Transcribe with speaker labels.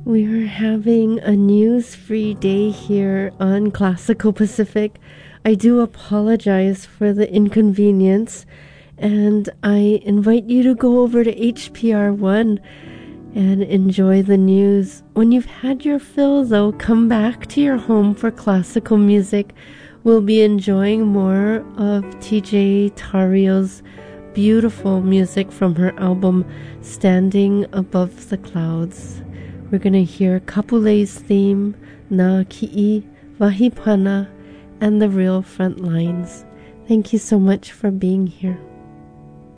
Speaker 1: We are having a news-free day here on Classical Pacific. I do apologize for the inconvenience, and I invite you to go over to HPR1 and enjoy the news. When you've had your fill, though, come back to your home for classical music. We'll be enjoying more of TJ Tario's beautiful music from her album Standing Above the Clouds. We're going to hear Kapule's theme, Na Ki'i, Vahipana, and the Real Front Lines. Thank you so much for being here.